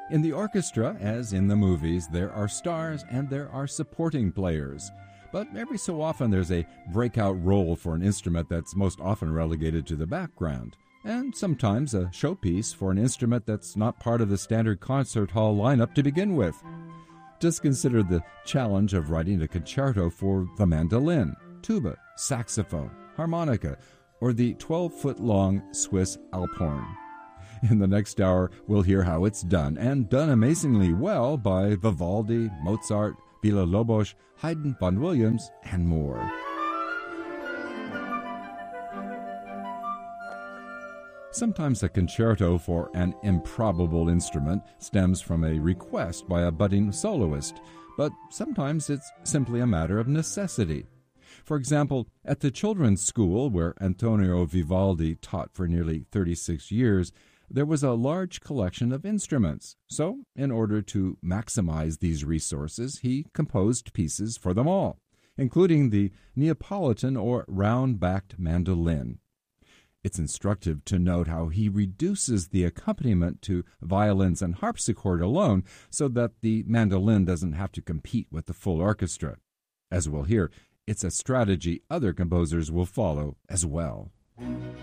In the orchestra, as in the movies, there are stars and there are supporting players. But every so often there's a breakout role for an instrument that's most often relegated to the background, and sometimes a showpiece for an instrument that's not part of the standard concert hall lineup to begin with. Just consider the challenge of writing a concerto for the mandolin, tuba, saxophone, harmonica, or the 12-foot-long Swiss Alphorn. In the next hour, we'll hear how it's done, and done amazingly well by Vivaldi, Mozart, Villa-Lobos, Haydn, Vaughan Williams, and more. Sometimes a concerto for an improbable instrument stems from a request by a budding soloist, but sometimes it's simply a matter of necessity. For example, at the children's school where Antonio Vivaldi taught for nearly 36 years, there was a large collection of instruments. So, in order to maximize these resources, he composed pieces for them all, including the Neapolitan or round-backed mandolin. It's instructive to note how he reduces the accompaniment to violins and harpsichord alone so that the mandolin doesn't have to compete with the full orchestra. As we'll hear, it's a strategy other composers will follow as well.